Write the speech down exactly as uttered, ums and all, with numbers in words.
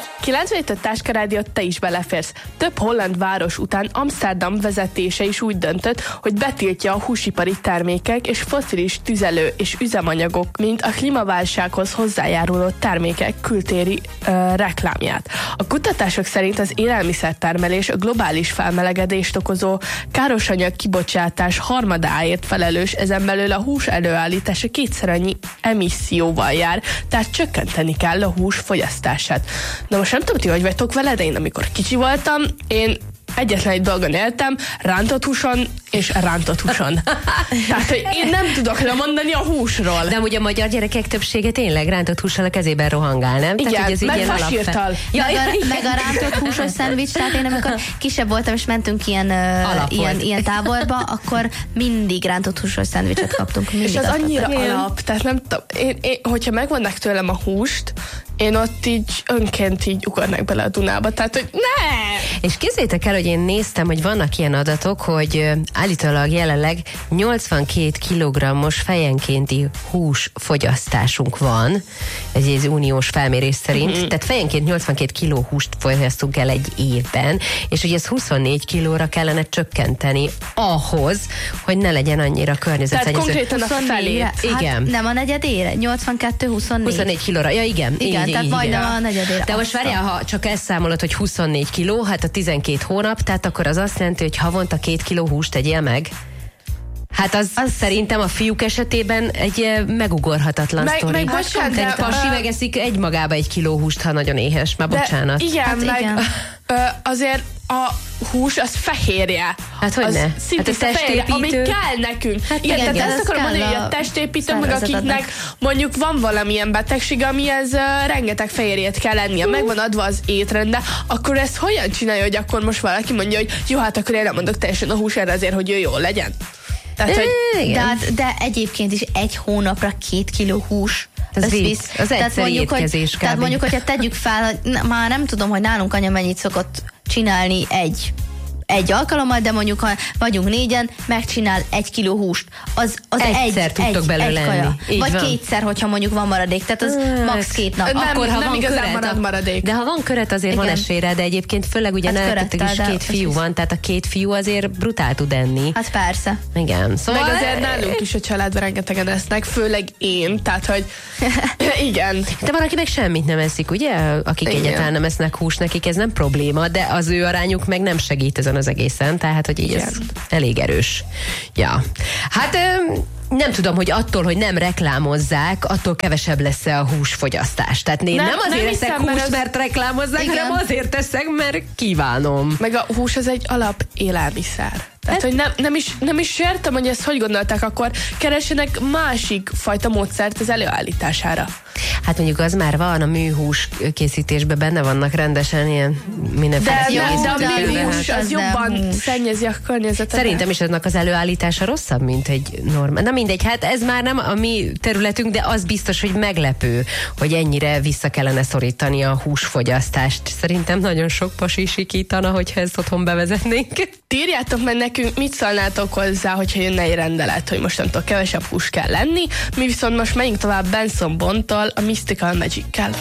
kilencvenhét Táska Rádiót te is beleférsz. Több holland város után Amsterdam vezetése is úgy döntött, hogy betiltja a húsipari termékek és fosszilis tüzelő és üzemanyagok, mint a klímaválsághoz hozzájáruló termékek kültéri ö, reklámját. A kutatások szerint az élelmiszertermelés a globális felmelegedést okozó károsanyag kibocsátás harmadáért felelős, ezen belül a hús előállítása kétszer annyi emisszióval jár, tehát csökkenteni kell a hús fogyasztását. Na most nem tudom, ti hogy vagytok vele, de én amikor kicsi voltam, én egyetlen egy dolgon éltem, rántott húson és rántott húson. Tehát, hogy én nem tudok lemondani a húsról. De amúgy a magyar gyerekek többsége tényleg rántott hússal a kezében rohangál, nem? Igen, tehát, hogy ez meg ilyen fasírtal. Ja, meg, a, meg a rántott húsos szendvics, tehát én amikor kisebb voltam, és mentünk ilyen, uh, ilyen, ilyen táborba, akkor mindig rántott húsos szendvicset kaptunk. És az annyira adtak. alap, tehát nem tudom, én, én, hogyha megvannak tőlem a húst, én ott így önként így ugornak bele a Dunába, tehát, hogy ne! És képzeljétek el, hogy én néztem, hogy vannak ilyen adatok, hogy állítólag jelenleg nyolcvankét kilogrammos fejenkénti húsfogyasztásunk van, ez egy uniós felmérés szerint, mm-hmm. tehát fejenként nyolcvankét kiló húst fogyasztunk el egy évben, és hogy ez huszonnégy kilóra kellene csökkenteni ahhoz, hogy ne legyen annyira környezetszennyező. Tehát konkrétan a felét. Hát igen. nem a negyedére? nyolcvankettő huszonnégy. huszonnégy kilóra, ja igen. Igen, így, tehát így, majdnem igen. a negyedére. De most várjál, ha csak ezt számolod, hogy huszonnégy kiló, hát a tizenkét hónap, tehát akkor az azt jelenti, hogy havonta két kiló húst tegyél meg. Hát az, az szerintem a fiúk esetében egy megugorhatatlan meg, sztori. meg bocsánat, egy pasi megeszik egy magába egy kiló húst, ha nagyon éhes, már bocsánat. Igen, Hát meg igen. Ö, azért a hús az fehérje. Hát hogy az ne? Szintén Hát a fehérje, ami testépítő. kell nekünk. Hát igen, igen, tehát ez ezt akarom kell mondani, hogy a a testépítő, meg szervezetednek. akiknek mondjuk van valamilyen betegség, amihez uh, rengeteg fehérjét kell lennie, meg van adva az étrendbe, akkor ezt hogyan csinálja, hogy akkor most valaki mondja, hogy jó, hát akkor én nem mondok teljesen a húsra azért, hogy ő jól legyen. Tehát, hogy De, hát, de egyébként is egy hónapra két kiló hús. Ez vicc. visz. Az Tehát egyszeri mondjuk, hogy- étkezés kb. Tehát mondjuk, hogyha tegyük fel, hogy na, már nem tudom, hogy nálunk anya mennyit szokott csinálni egy egy alkalommal, de mondjuk, ha vagyunk négyen, megcsinál egy kiló húst. Az, az Egyszer egy, tudtok egy, belőle egy kaja. lenni. Így Vagy van. kétszer, hogyha mondjuk van maradék. Tehát az Hát, max. két nap. nem- Akkor, ha nem van igazán köret, marad a- maradék. De ha van köret, azért van Igen. esélyre, de egyébként főleg ugye Hát nektek körettel, is de két ez fiú is- van, tehát a két fiú azért brutál tud enni. Hát persze. Igen, szóval... meg azért nálunk is a családban rengetegen esznek, főleg én, tehát, hogy igen. De van, aki meg semmit nem eszik, ugye? Akik Igen. egyáltalán nem esznek húst, nekik ez nem probléma, de az ő arányuk meg nem segít ezen az egészen, tehát, hogy így ez Igen. elég erős. Ja. Hát... Öm, nem tudom, hogy attól, hogy nem reklámozzák, attól kevesebb lesz-e a húsfogyasztás. Tehát én nem, Nem- nem azért nem eszek hiszem, mert húst, az- mert reklámozzák, Igen. hanem azért teszek, mert kívánom. Meg a hús az egy alap élelmiszer. Tehát, hogy nem, nem, is, nem is értem, hogy ezt hogy gondolták, akkor keresenek másik fajta módszert az előállítására. Hát mondjuk az már van, a műhús készítésben benne vannak rendesen ilyen mindenféle De, de, de a de méhús hát az az jobban nem hús. szennyezi a környezetet. Szerintem is aznak az előállítása rosszabb, mint egy normál. Na mindegy, hát ez már nem a mi területünk, de az biztos, hogy meglepő, hogy ennyire vissza kellene szorítani a húsfogyasztást. Szerintem nagyon sok pasi sikítana, hogyha ezt otthon bevezetnénk. Írjátok meg nekünk, mit szólnátok hozzá, hogyha jönne egy rendelet, hogy mostantól kevesebb hús kell lenni. Mi viszont most menjünk tovább Benson Bonttól a Mystical Magic-kel.